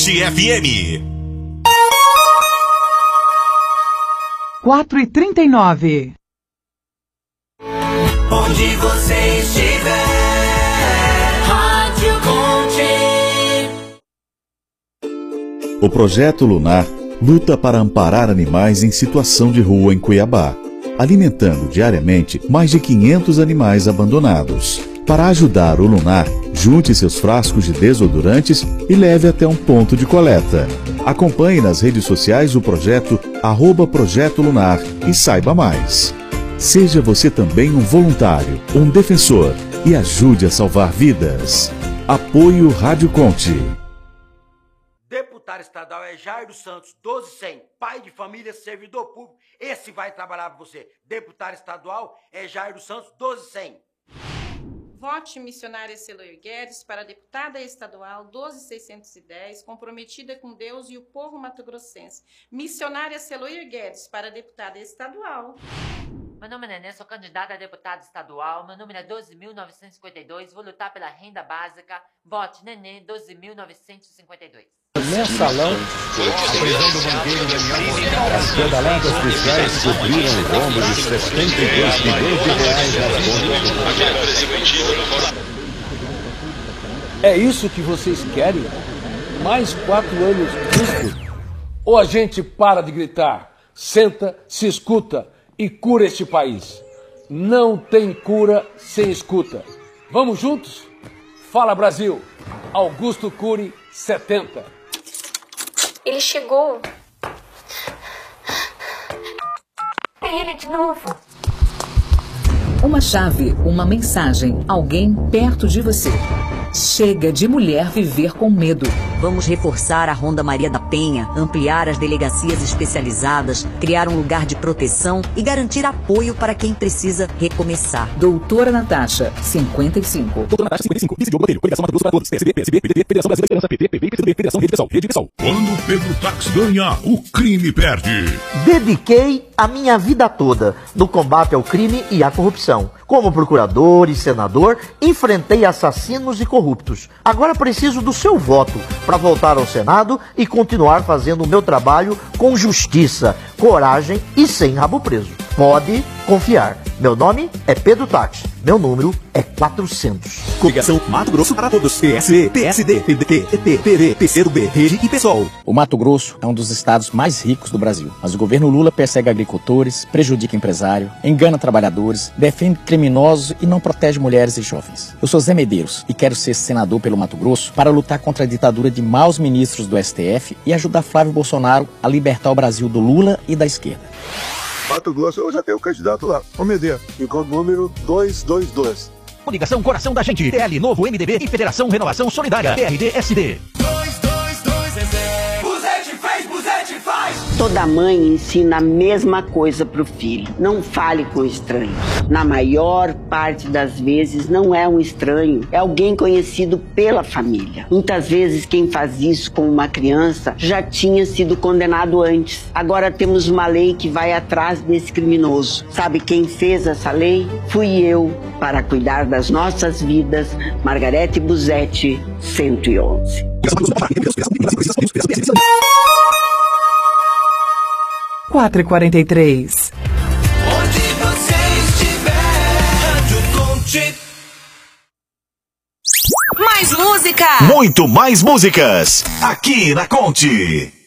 Conte FM. 4h39. Onde você estiver, Rádio Conte. O Projeto Lunar luta para amparar animais em situação de rua em Cuiabá, alimentando diariamente mais de 500 animais abandonados. Para ajudar o Lunar, junte seus frascos de desodorantes e leve até um ponto de coleta. Acompanhe nas redes sociais o projeto @Projeto Lunar e saiba mais. Seja você também um voluntário, um defensor e ajude a salvar vidas. Apoio Rádio Conte. Deputado estadual é Jair dos Santos, 1200, pai de família, servidor público. Esse vai trabalhar para você. Deputado estadual é Jair dos Santos, 1200. Vote missionária Celoir Guedes para deputada estadual 12610, comprometida com Deus e o povo mato-grossense. Missionária Celoir Guedes para deputada estadual. Meu nome é Nenê, sou candidata a deputada estadual. Meu número é 12.952, vou lutar pela renda básica. Vote Nenê 12.952. Mensalão, a prisão do banqueiro Daniel, as pedaladas fiscais cobriram o rombo de 72 milhões de reais nas contas. É isso que vocês querem? Mais 4 anos disso? Ou a gente para de gritar, senta, se escuta e cura este país? Não tem cura sem escuta. Vamos juntos? Fala Brasil! Augusto Cury, 70. Ele chegou. É ele de novo. Uma chave, uma mensagem, alguém perto de você. Chega de mulher viver com medo. Vamos reforçar a Ronda Maria da Penha, ampliar as delegacias especializadas, criar um lugar de proteção e garantir apoio para quem precisa recomeçar. Doutora Natasha, 55. Doutora Natasha, 55. Vice Diogo Botelho, Coligação Mato Grosso para Todos. PSB, PSB, PDT, Federação Brasileira da Esperança, PT, PV, PCdoB, Federação Rede Pessoal, Rede Pessoal. Quando o Pedro Tax ganha, o crime perde. Dediquei a minha vida toda no combate ao crime e à corrupção. Como procurador e senador, enfrentei assassinos e corruptos. Agora preciso do seu voto para voltar ao Senado e continuar fazendo o meu trabalho com justiça, coragem e sem rabo preso. Pode confiar. Meu nome é Pedro Tax. Meu número é 400. Coligação Mato Grosso para Todos. PSB, PSD, PDT, PT, PV, PCdoB, Rede e PSOL. O Mato Grosso é um dos estados mais ricos do Brasil. Mas o governo Lula persegue agricultores, prejudica empresário, engana trabalhadores, defende criminosos e não protege mulheres e jovens. Eu sou Zé Medeiros e quero ser senador pelo Mato Grosso para lutar contra a ditadura de maus ministros do STF e ajudar Flávio Bolsonaro a libertar o Brasil do Lula e da esquerda. Mato Grosso, eu já tenho um candidato lá, o Medeiros, e com o número 222. Coligação Coração da Gente, PL Novo, MDB e Federação Renovação Solidária, PRD-SD. 222 Zezé. Buzete fez, Buzete faz. Toda mãe ensina a mesma coisa pro filho. Não fale com estranhos. Na maior parte das vezes não é um estranho, é alguém conhecido pela família. Muitas vezes quem faz isso com uma criança já tinha sido condenado antes. Agora temos uma lei que vai atrás desse criminoso. Sabe quem fez essa lei? Fui eu, para cuidar das nossas vidas. Margarete Buzete, 111. 4h43. Onde você estiver, Rádio Conte. Mais música! Muito mais músicas! Aqui na Conte.